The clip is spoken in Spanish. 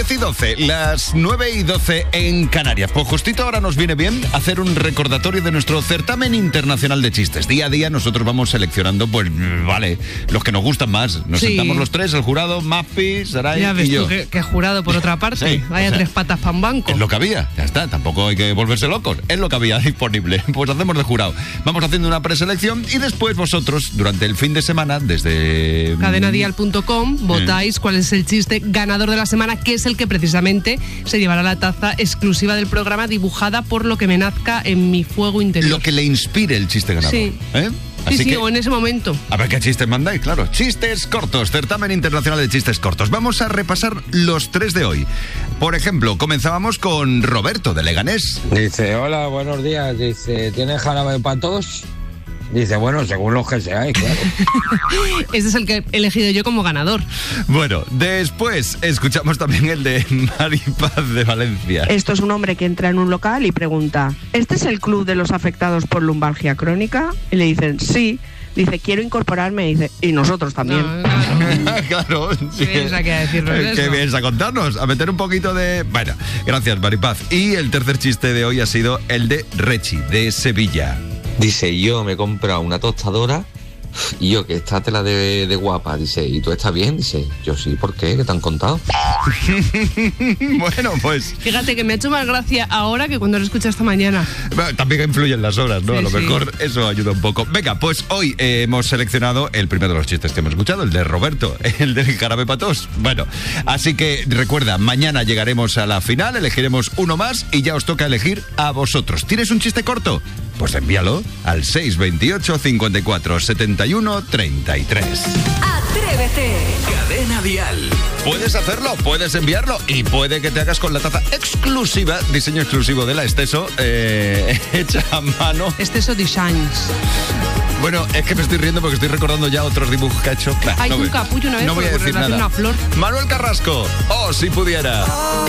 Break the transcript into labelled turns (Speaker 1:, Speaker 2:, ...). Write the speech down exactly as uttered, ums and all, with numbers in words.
Speaker 1: diez y doce, las nueve y doce en Canarias. Pues justito ahora nos viene bien hacer un recordatorio de nuestro certamen internacional de chistes. Día a día nosotros vamos seleccionando, pues, vale, los que nos gustan más. Nos
Speaker 2: sí.
Speaker 1: sentamos los tres, el jurado, Mapi, Saray
Speaker 2: ya ves
Speaker 1: y yo.
Speaker 2: Tú, que, que jurado por otra parte.
Speaker 1: Sí,
Speaker 2: Vaya
Speaker 1: o sea,
Speaker 2: tres patas para un banco.
Speaker 1: Es lo que había, ya está, tampoco hay que volverse locos. Es lo que había disponible. Pues hacemos de jurado. Vamos haciendo una preselección y después vosotros, durante el fin de semana, desde
Speaker 2: cadena dial punto com, votáis mm. cuál es el chiste ganador de la semana, que es el que precisamente se llevará la taza exclusiva del programa, dibujada por lo que me nazca en mi fuego interior.
Speaker 1: Lo que le inspire el chiste ganador.
Speaker 2: Sí.
Speaker 1: ¿Eh?
Speaker 2: Sí,
Speaker 1: Así
Speaker 2: sí,
Speaker 1: que,
Speaker 2: o en ese momento.
Speaker 1: A ver qué chistes mandáis, claro. Chistes cortos, certamen internacional de chistes cortos. Vamos a repasar los tres de hoy. Por ejemplo, comenzábamos con Roberto de Leganés.
Speaker 3: Dice, hola, buenos días. Dice, ¿tienes jarabe para tos? Dice, bueno, según los que seáis, claro.
Speaker 2: Este es el que he elegido yo como ganador.
Speaker 1: Bueno, después escuchamos también el de Maripaz de Valencia.
Speaker 4: Esto es un hombre que entra en un local y pregunta, ¿este es el club de los afectados por lumbalgia crónica? Y le dicen, sí. Dice, quiero incorporarme. Y dice, y nosotros también.
Speaker 2: No, claro.
Speaker 1: Claro, sí.
Speaker 2: Qué vienes aquí a decirnos
Speaker 1: Qué
Speaker 2: eso.
Speaker 1: vienes a contarnos, a meter un poquito de... Bueno, gracias, Maripaz. Y el tercer chiste de hoy ha sido el de Rechi, de Sevilla.
Speaker 5: Dice, yo me he comprado una tostadora y yo, que está tela de, de guapa. Dice, ¿y tú estás bien? Dice, yo sí, ¿por qué? ¿Qué te han contado?
Speaker 1: Bueno, pues...
Speaker 2: Fíjate que me ha hecho más gracia ahora que cuando lo escuché esta mañana.
Speaker 1: Bueno, también influyen las horas, ¿no?
Speaker 2: Sí,
Speaker 1: a lo
Speaker 2: sí.
Speaker 1: mejor eso ayuda un poco. Venga, pues hoy eh, hemos seleccionado el primero de los chistes que hemos escuchado, el de Roberto, el del jarabe patos. Bueno, así que recuerda, mañana llegaremos a la final, elegiremos uno más y ya os toca elegir a vosotros. ¿Tienes un chiste corto? Pues envíalo al seis veintiocho, cincuenta y cuatro, setenta y uno, treinta y tres.
Speaker 6: Atrévete.
Speaker 7: Cadena Dial.
Speaker 1: Puedes hacerlo, puedes enviarlo y puede que te hagas con la taza exclusiva, diseño exclusivo de la Esteso, eh, hecha a mano.
Speaker 2: Esteso Designs.
Speaker 1: Bueno, es que me estoy riendo porque estoy recordando ya otros dibujos que ha hecho. Bah,
Speaker 2: Hay
Speaker 1: no
Speaker 2: un
Speaker 1: voy,
Speaker 2: capullo una vez
Speaker 1: no voy a
Speaker 2: por
Speaker 1: decir
Speaker 2: relación
Speaker 1: nada.
Speaker 2: a una flor.
Speaker 1: Manuel Carrasco, oh, si pudiera.